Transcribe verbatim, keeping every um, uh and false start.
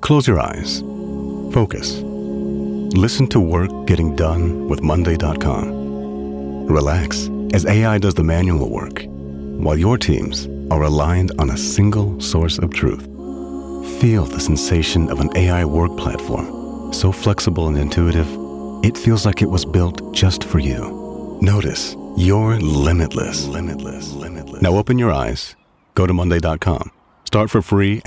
Close your eyes. Focus. Listen to work getting done with Monday dot com. Relax as A I does the manual work, while your teams are aligned on a single source of truth. Feel the sensation of an A I work platform, so flexible and intuitive, it feels like it was built just for you. Notice you're limitless, limitless, limitless. Now open your eyes, go to Monday dot com, start for free.